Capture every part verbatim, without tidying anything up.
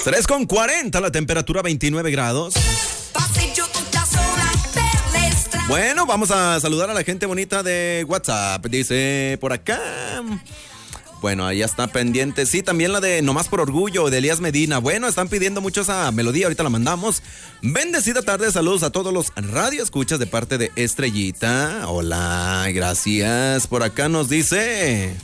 tres con cuarenta, la temperatura veintinueve grados. Bueno, vamos a saludar a la gente bonita de WhatsApp. Dice por acá. Bueno, ahí está pendiente. Sí, también la de Nomás por Orgullo, de Elías Medina. Bueno, están pidiendo mucho esa melodía, ahorita la mandamos. Bendecida tarde, saludos a todos los radioescuchas de parte de Estrellita. Hola, gracias. Por acá nos dice...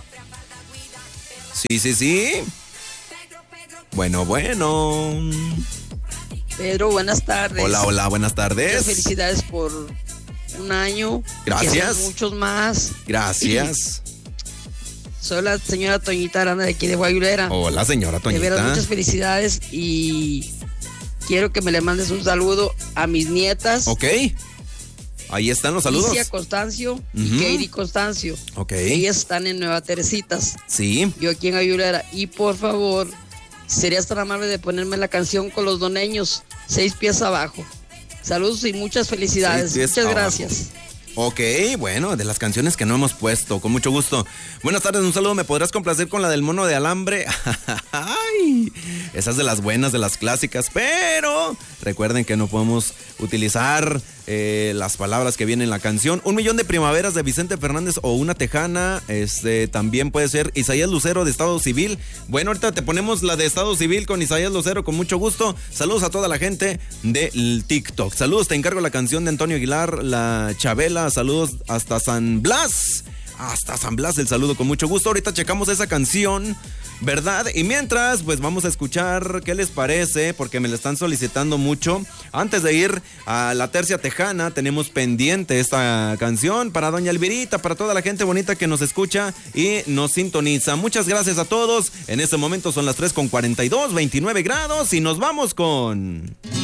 Sí, sí, sí. Bueno, bueno. Pedro, buenas tardes. Hola, hola, buenas tardes. Muchas felicidades por un año. Gracias. Muchos más. Gracias. Soy la señora Toñita Arana de aquí de Guayulera. Hola, señora Toñita. De veras, muchas felicidades y quiero que me le mandes un saludo a mis nietas. Ok. Ahí están los saludos. Alicia Constancio uh-huh. y Katie Constancio. Ok. Ellas están en Nueva Teresitas. Sí. Yo aquí en Guayulera. Y por favor, serías tan amable de ponerme la canción con los doneños, seis pies abajo. Saludos y muchas felicidades. Muchas abajo. Gracias. Ok, bueno, de las canciones que no hemos puesto, con mucho gusto. Buenas tardes, un saludo, ¿me podrás complacer con la del mono de alambre? Ay, esas de las buenas, de las clásicas, pero recuerden que no podemos utilizar eh, las palabras que vienen en la canción. Un millón de primaveras de Vicente Fernández o una tejana, este también puede ser Isaías Lucero de Estado Civil. Bueno, ahorita te ponemos la de Estado Civil con Isaías Lucero con mucho gusto. Saludos a toda la gente del TikTok. Saludos, te encargo la canción de Antonio Aguilar, la Chabela. Saludos hasta San Blas. Hasta San Blas, el saludo con mucho gusto. Ahorita checamos esa canción, ¿verdad? Y mientras, pues vamos a escuchar qué les parece, porque me la están solicitando mucho. Antes de ir a la tercia tejana, tenemos pendiente esta canción para doña Elvirita, para toda la gente bonita que nos escucha y nos sintoniza. Muchas gracias a todos. En este momento son las tres con cuarenta y dos, veintinueve grados y nos vamos con...